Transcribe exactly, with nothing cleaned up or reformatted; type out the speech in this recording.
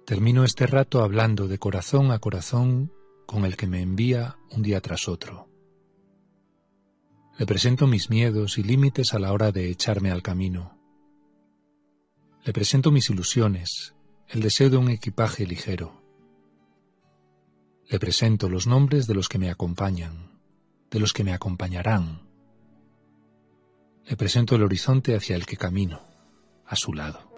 Termino este rato hablando de corazón a corazón con el que me envía un día tras otro. Le presento mis miedos y límites a la hora de echarme al camino. Le presento mis ilusiones, el deseo de un equipaje ligero. Le presento los nombres de los que me acompañan, de los que me acompañarán. Le presento el horizonte hacia el que camino, a su lado.